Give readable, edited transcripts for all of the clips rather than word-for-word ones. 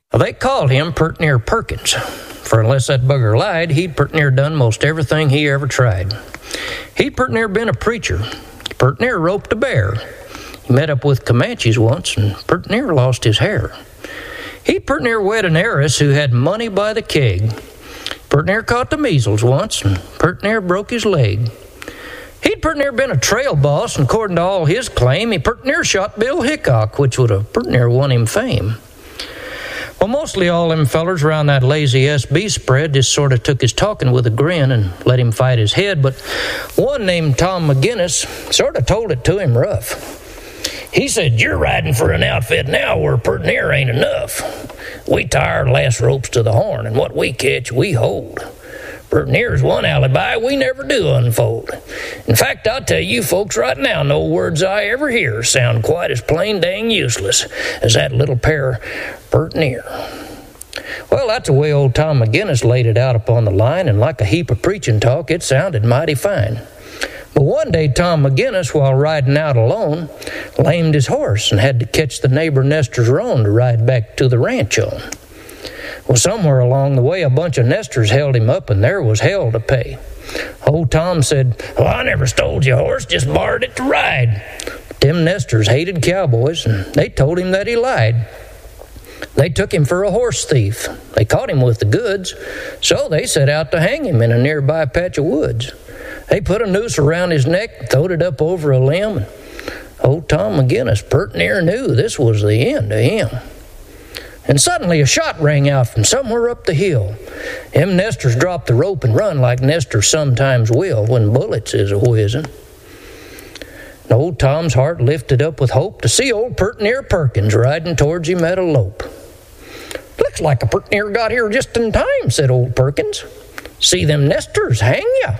They called him Pert Near Perkins, for unless that bugger lied, he'd pert near done most everything he ever tried. He'd pert near been a preacher, pert near roped a bear. He met up with Comanches once and pert near lost his hair. He'd pert near wed an heiress who had money by the keg. Pert near caught the measles once and pert near broke his leg. He'd pert near been a trail boss, and according to all his claim, he pert near shot Bill Hickok, which would have pert near won him fame. Well, mostly all them fellers around that lazy SB spread just sort of took his talking with a grin and let him fight his head, but one named Tom McGinnis sort of told it to him rough. He said, "You're riding for an outfit now where pert near ain't enough. We tie our last ropes to the horn, and what we catch, we hold. Pert near's one alibi we never do unfold. In fact, I'll tell you folks right now, no words I ever hear sound quite as plain dang useless as that little pair pert near." Well, that's the way old Tom McGinnis laid it out upon the line, and like a heap of preaching talk, it sounded mighty fine. But one day Tom McGinnis, while riding out alone, lamed his horse and had to catch the neighbor Nestor's roan to ride back to the ranch on. Well, somewhere along the way, a bunch of nesters held him up, and there was hell to pay. Old Tom said, "Well, I never stole your horse, just borrowed it to ride." But them nesters hated cowboys, and they told him that he lied. They took him for a horse thief. They caught him with the goods, so they set out to hang him in a nearby patch of woods. They put a noose around his neck, throwed it up over a limb, and old Tom McGinnis pert near knew this was the end of him. And suddenly a shot rang out from somewhere up the hill. Them nesters dropped the rope and run like nesters sometimes will when bullets is a-whizzing. And old Tom's heart lifted up with hope to see old Pert Near Perkins riding towards him at a lope. "Looks like a Pert Near got here just in time," said old Perkins. "See them nesters hang ya."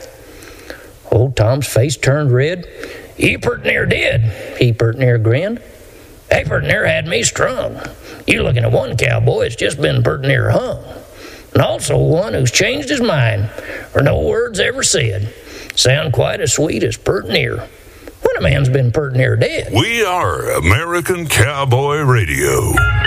Old Tom's face turned red. "You pert near did," he pert near grinned. "They pert near had me strung. You looking at one cowboy that's just been pert near hung, and also one who's changed his mind, or no words ever said. Sound quite as sweet as pert near when a man's been pert near dead." We are American Cowboy Radio.